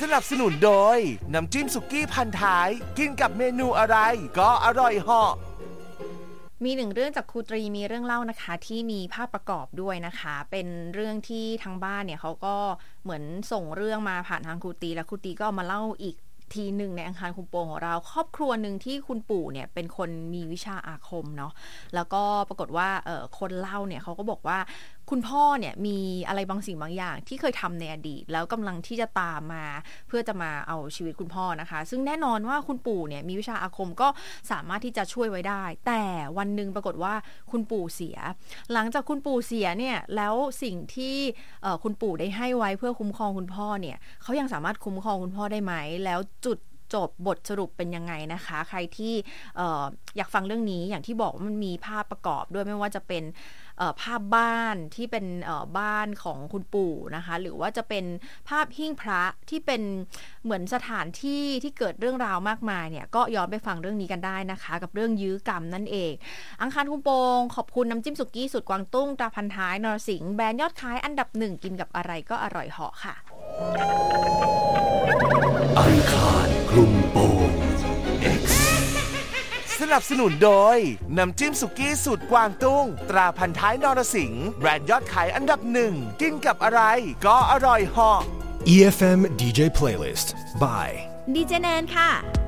นับสนุนโดยน้ำจิ้มสุกี้พันท้ายกินกับเมนูอะไรก็อร่อยเหาะมีหนึ่งเรื่องจากครูตรีมีเรื่องเล่านะคะที่มีภาพประกอบด้วยนะคะเป็นเรื่องที่ทางบ้านเนี่ยเขาก็เหมือนส่งเรื่องมาผ่านทางครูตรีและครูตรีก็เอามาเล่าอีกทีหนึ่งในอังคารคุมโปงของเราครอบครัวหนึ่งที่คุณปู่เนี่ยเป็นคนมีวิชาอาคมเนาะแล้วก็ปรากฏว่าคนเล่าเนี่ยเขาก็บอกว่าคุณพ่อเนี่ยมีอะไรบางสิ่งบางอย่างที่เคยทำในอดีตแล้วกำลังที่จะตามมาเพื่อจะมาเอาชีวิตคุณพ่อนะคะซึ่งแน่นอนว่าคุณปู่เนี่ยมีวิชาอาคมก็สามารถที่จะช่วยไว้ได้แต่วันหนึ่งปรากฏว่าคุณปู่เสียหลังจากคุณปู่เสียเนี่ยแล้วสิ่งที่คุณปู่ได้ให้ไว้เพื่อคุ้มครองคุณพ่อเนี่ยเขายังสามารถคุ้มครองคุณพ่อได้ไหมแล้วจุดจบบทสรุปเป็นยังไงนะคะใครที่อยากฟังเรื่องนี้อย่างที่บอกว่ามันมีภาพประกอบด้วยไม่ว่าจะเป็นภาพบ้านที่เป็นบ้านของคุณปู่นะคะหรือว่าจะเป็นภาพหิ้งพระที่เป็นเหมือนสถานที่ที่เกิดเรื่องราวมากมายเนี่ยก็ย้อนไปฟังเรื่องนี้กันได้นะคะกับเรื่องยื้อกรรมนั่นเองอังคารคุมโปงขอบคุณน้ำจิ้มสุกี้สูตรกวางตุ้งตราพันท้ายนรสิงห์แบรนด์ยอดขายอันดับ1กินกับอะไรก็อร่อยเหาะค่ะอังคารคลุมโปง X สนับสนุนโดยน้ำจิ้มสุกี้สูตรกวางตุ้งตราพันท้ายนรสิงห์แบรนด์ยอดขายอันดับ1กินกับอะไรก็อร่อยเหาะ EFM DJ Playlist by ดีเจแนนค่ะ